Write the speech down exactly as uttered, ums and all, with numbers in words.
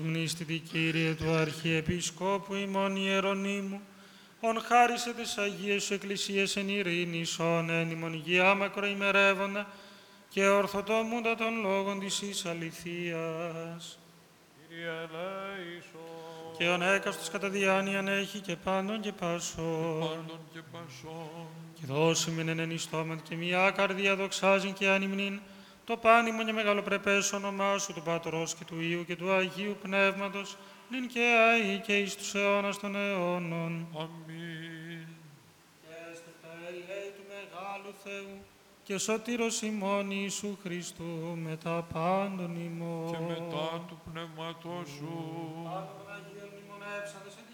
Μνήστητη Κύριε του Αρχιεπισκόπου ημών Ιερονύμου, ον χάρισε τις Αγίες σου Εκκλησίες εν ειρήνης, ον ένιμον υγεία μακροημερεύοντα και ορθοτομούντα των λόγων της εις αληθείας. Κύριε ελέησον. Και ον έκαστος κατά διάνοιαν έχει και πάντων και πάσων. Πάντων και πασών. Και δώσει μεν εν ενιστόμεν και μια καρδία δοξάζειν και ανυμνήν, το πάνιμον και μεγαλοπρεπές όνομά σου του Πατρός και του Υιού και του Αγίου Πνεύματος, νυν και αεί και εις τους αιώνας των αιώνων. Αμήν. Και έστε τα ελέη του Μεγάλου Θεού και σωτήρος ημών Ιησού Χριστού μετά πάντων ημών. Και μετά του πνεύματός σου. Πάντων Αγίων μνημονεύσαντες εν